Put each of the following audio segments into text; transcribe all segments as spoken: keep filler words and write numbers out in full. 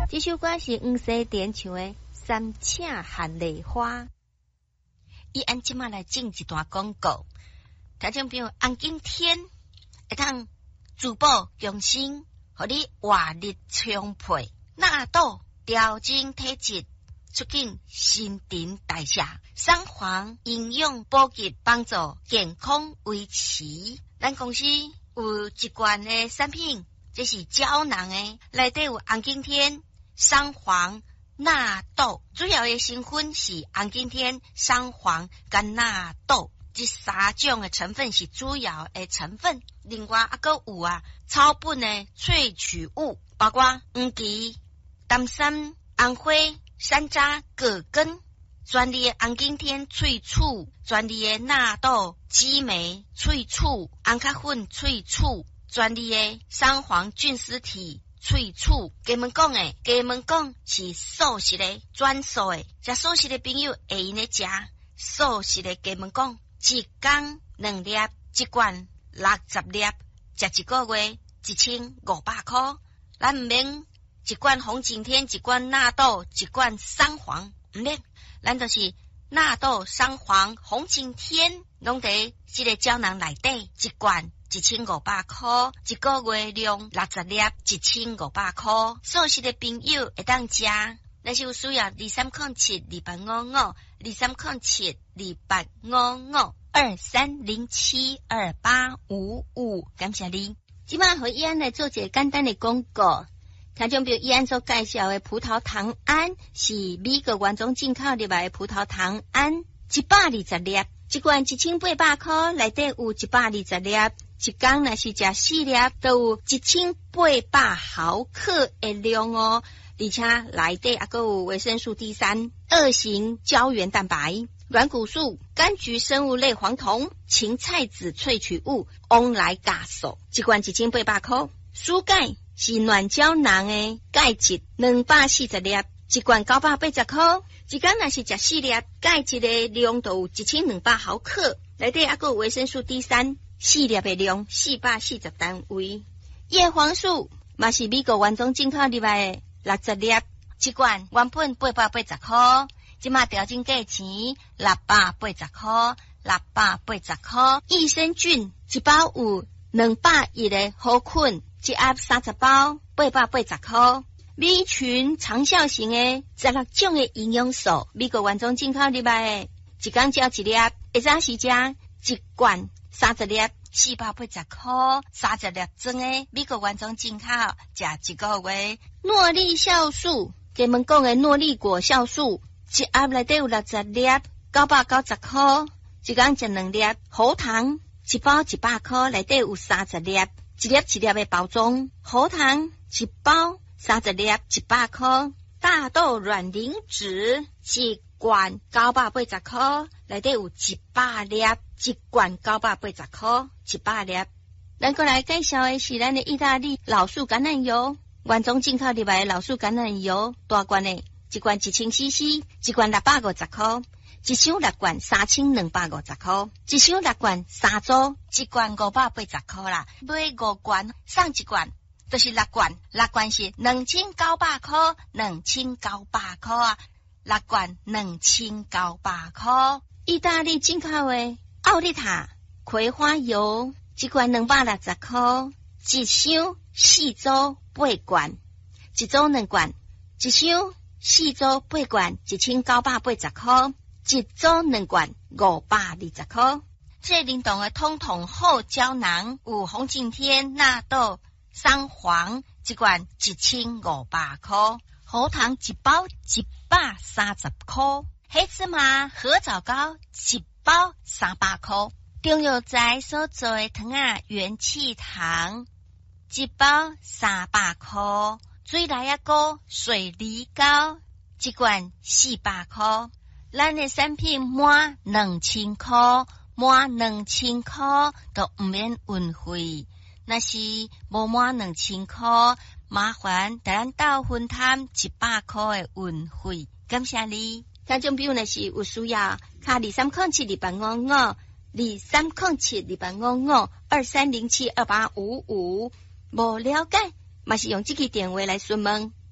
这首歌是黄西点唱的《三请寒梨花》。伊按即马来进一段广告，听众朋友，红景天会当珠宝用心，互你活力充沛，纳豆调整体质，促进新陈代谢，三黄营养补给，帮助健康维持。咱公司有一罐的产品，这是胶囊的，内底有红景天、三黄、纳豆，主要的成分是红景天、三黄跟纳豆，这三种的成分是主要的成分。另外还佫有啊草本的萃取物，包括黄芪、丹参、红花、山楂、葛根，专利的红景天萃取，专利的纳豆、激酶萃取，红咖粉萃取，专利的三黄菌丝体萃取。给们讲诶，给们讲是素食的专属的，食素食的朋友会用咧食素食的。给们讲一天两粒，一罐六十粒，食一个月一千五百块。咱唔免一罐红景天，一罐纳豆，一罐三黄，唔免，咱就是纳豆、三黄、红景天，拢伫这个胶囊内底，一罐一千五百块，一个月量六十粒，一千五百块。素食的朋友会当食，但是有需要二三零七二八五五，二三零七二八五五，二三零七二八五五，感谢你。即摆和伊安来做一个简单的广告。听众朋友，伊安所介绍的葡萄糖胺是美国原装进口入来的葡萄糖胺，一百二十粒，一罐一千八百块，内底有一百二十粒，一天若是食四粒，都有一千八百毫克的量哦。而且内底还佫有维生素 D 三、二型胶原蛋白、软骨素、柑橘生物类黄酮、芹菜籽萃取物、翁来加素，一罐一千八百块。蔬钙是软胶囊的钙质两百四十粒，一罐九百八十块。一天若是食四粒，钙质的量就有一千两百毫克，内底还佫有维生素 D 三，四粒的量四百四十单位。叶黄素嘛是美国原装进口入来的六十粒，一罐原本八百八十块，即马调整价钱六百八十块，六百八十块。益生菌一包有两百亿的好菌，一盒三十包，八百八十块。米群长效型的十六种的营养素，美国原装进口入来的，一天只一粒，一早时食一罐三十粒，四百八十块，三十粒装的，美国原装进口，食一个月。诺丽酵素，给们讲的诺丽果酵素，一盒内底有六十粒，九百九十块，一天食两粒。喉糖一包一百块，内底有三十粒，一粒一粒的包装。喉糖一包三十粒，一百块。大豆卵磷脂一罐九百八十块，内底有一百粒，一罐九百八十块，一百粒。咱过来介绍的是咱的意大利老树橄榄油，原装进口入来的老树橄榄油，大罐的，一罐一千 C C， 一罐六百五十块，一箱六罐三千两百五十块，一箱六罐三组，一罐五百八十块啦，买五罐送一罐。就是六罐，六罐是两千九百块，两千九百块啊，六罐两千九百块。意大利进口的奥利塔葵花油，一罐两百六十块，一箱四组八罐，一组两罐，一箱四组八罐，一千九百八十块，一组两罐五百二十块。这灵动的通通好胶囊，有红景天、纳豆、三黄，一罐一千五百块。喉糖一包一百三十块。黑芝麻合枣糕一包三百块。中药材所做的糖啊，元气糖一包三百块。水来啊糕水梨糕一罐四百块。咱的产品满两千块，满两千块都唔免运费。那是无满两千块，麻烦带咱到分摊一百块的运费，感谢你。听众朋友，若是有需要，卡二三零七二八五五，二三零七二八五五，二三零七二八五五。无了解，嘛是用这个电话来询问。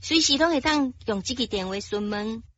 随时拢会当用这个电话询问。